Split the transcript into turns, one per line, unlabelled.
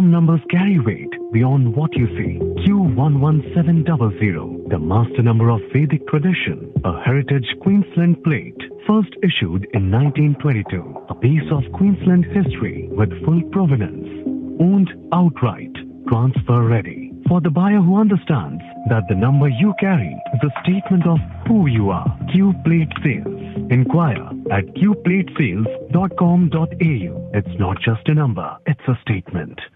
Some numbers carry weight beyond what you see. Q11700, the master number of Vedic tradition, a heritage Queensland plate, first issued in 1922. A piece of Queensland history with full provenance. Owned outright, transfer ready. For the buyer who understands that the number you carry is a statement of who you are. Q Plate Sales. Inquire at qplatesales.com.au. It's not just a number, it's a statement.